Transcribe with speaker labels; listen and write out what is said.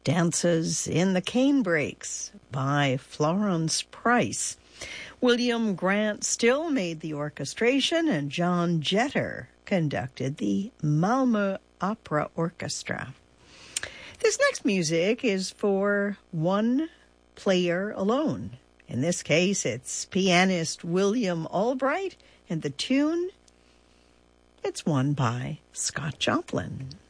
Speaker 1: Dances in the Canebrakes by Florence Price. William Grant Still made the orchestration, and John Jetter conducted the Malmö Opera Orchestra. This next music is for one player alone. In this case, it's pianist William Albright, and the tune, it's one by Scott Joplin.